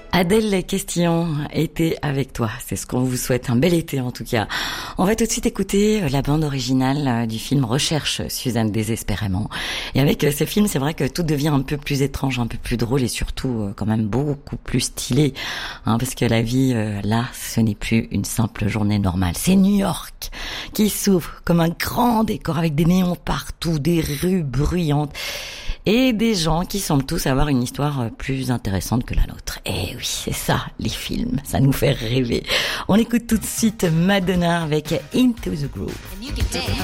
Adèle Questillon était avec toi. C'est ce qu'on vous souhaite, un bel été en tout cas. On va tout de suite écouter la bande originale du film Recherche Suzanne désespérément. Et avec ce film, c'est vrai que tout devient un peu plus étrange, un peu plus drôle et surtout quand même beaucoup plus stylé. Parce que la vie, là, ce n'est plus une simple journée normale. C'est New York qui s'ouvre comme un grand décor avec des néons partout, des rues bruyantes. Et des gens qui semblent tous avoir une histoire plus intéressante que la nôtre. Et oui, c'est ça, les films, ça nous fait rêver. On écoute tout de suite Madonna avec Into the Groove.